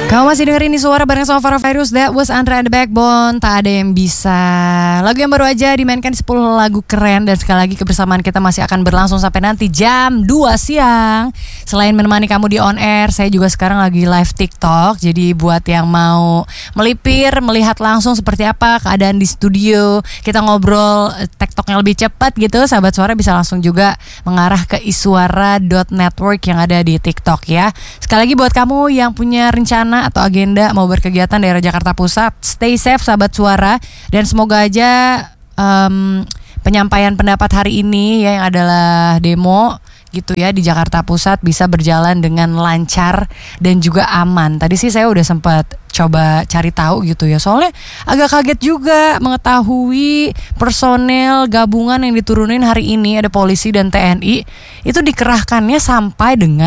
Kamu masih dengerin ini suara bareng sama Farah Virus. That was Andra and the Backbone. Tak ada yang bisa. Lagu yang baru aja dimainkan 10 lagu keren. Dan sekali lagi kebersamaan kita masih akan berlangsung sampai nanti jam 2 siang. Selain menemani kamu di on air, saya juga sekarang lagi live TikTok. Jadi buat yang mau melipir, melihat langsung seperti apa keadaan di studio, kita ngobrol TikToknya lebih cepat gitu, sahabat suara bisa langsung juga mengarah ke iswara.network yang ada di TikTok ya. Sekali lagi buat kamu yang punya rencana atau agenda mau berkegiatan daerah Jakarta Pusat, stay safe sahabat suara, dan semoga aja penyampaian pendapat hari ini ya, yang adalah demo gitu ya di Jakarta Pusat, bisa berjalan dengan lancar dan juga aman. Tadi sih saya udah sempat coba cari tahu gitu ya, soalnya agak kaget juga mengetahui personel gabungan yang diturunin hari ini, ada polisi dan TNI, itu dikerahkannya sampai dengan